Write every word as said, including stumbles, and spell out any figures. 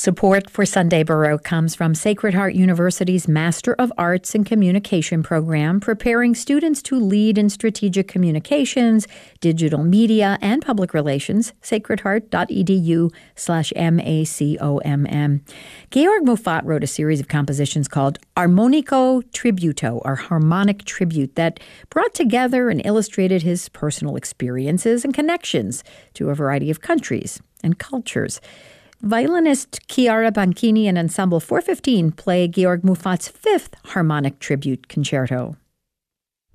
Support for Sunday Baroque comes from Sacred Heart University's Master of Arts in Communication program, preparing students to lead in strategic communications, digital media, and public relations, sacredheart.edu slash M-A-C-O-M-M. Georg Muffat wrote a series of compositions called Armonico Tributo, or Harmonic Tribute, that brought together and illustrated his personal experiences and connections to a variety of countries and cultures. Violinist Chiara Banchini and Ensemble four fifteen play Georg Muffat's fifth Harmonic Tribute Concerto.